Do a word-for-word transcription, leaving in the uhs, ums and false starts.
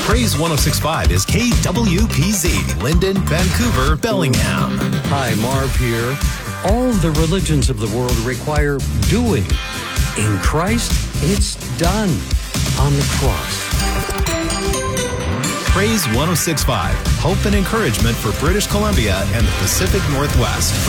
Praise one oh six point five is K W P Z, Linden, Vancouver, Bellingham. Hi, Marv here. All the religions of the world require doing. In Christ, it's done on the cross. Praise one oh six point five, hope and encouragement for British Columbia and the Pacific Northwest.